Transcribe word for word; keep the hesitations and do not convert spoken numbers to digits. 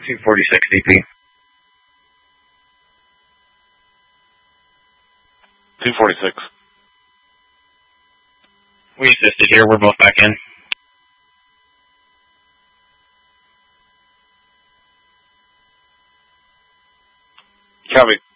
two forty-six D P. two forty-six. We assisted here. We're both back in. Copy.